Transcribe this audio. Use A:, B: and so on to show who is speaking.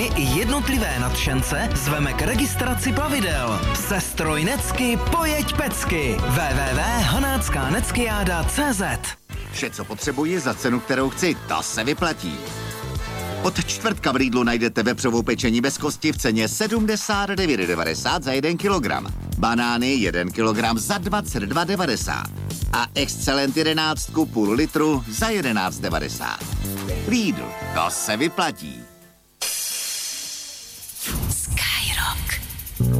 A: I jednotlivé nadšence zveme k registraci plavidel. Sestrojnecky pojeď pecky. www.hanáckaneckyjáda.cz.
B: Vše, co potřebuji za cenu, kterou chci, to se vyplatí. Od čtvrtka v Lidlu najdete vepřovou pečení bez kosti v ceně 79,90 za 1 kilogram. Banány 1 kilogram za 22,90. A Excellent 11 půl litru za 11,90. Lidl, to se vyplatí.